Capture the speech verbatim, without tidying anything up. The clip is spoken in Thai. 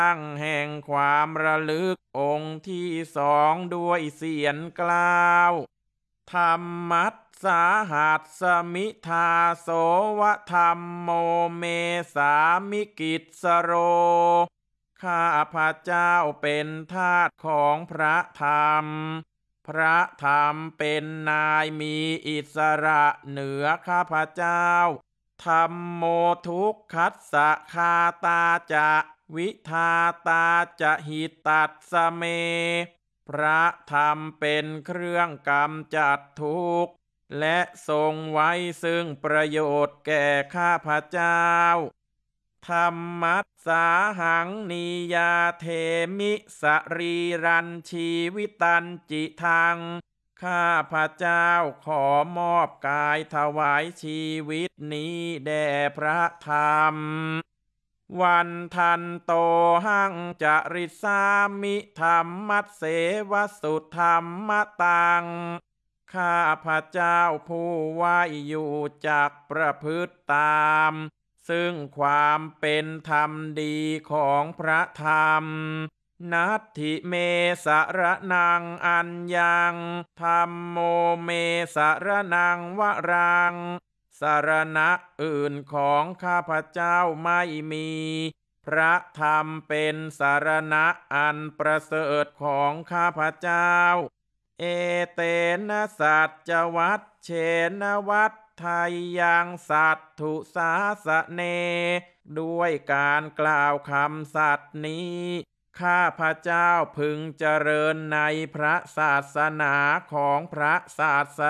ตั้งแห่งความระลึกองค์ที่สองด้วยเสียงกล่าวธรรมัสสาหัสสมิทาโสวะธรรมโมเมสามิกิจสโรข้าพระเจ้าเป็นทาสของพระธรรมพระธรรมเป็นนายมีอิสระเหนือข้าพระเจ้าธรรมโมทุกขัสสะคาตาจะวิทาตาจะหิตัสสเมพระธรรมเป็นเครื่องกำจัดทุกข์และทรงไว้ซึ่งประโยชน์แก่ข้าพระเจ้าธรรมัสสาหังนิยาเทมิสรีรันชีวิตันจิทังข้าพระเจ้าขอมอบกายถวายชีวิตนี้แด่พระธรรมวันทันโตหังจริสามิธรรมัสเสวสุธรรมตังข้าพระเจ้าผู้ไหวอยู่จักประพฤติตามซึ่งความเป็นธรรมดีของพระธรรมนัตถิเมสระนังอัญญังธรรมโมเมสระนังวรังสรณะอื่นของข้าพเจ้าไม่มีพระธรรมเป็นสารณะอันประเสริฐของข้าพเจ้าเอเตนะสัจวัตเชนวัตไทยังสัตถุสาสะเนด้วยการกล่าวคำสัตย์นี้ข้าพระเจ้าพึงเจริญในพระศาสนาของพระศาส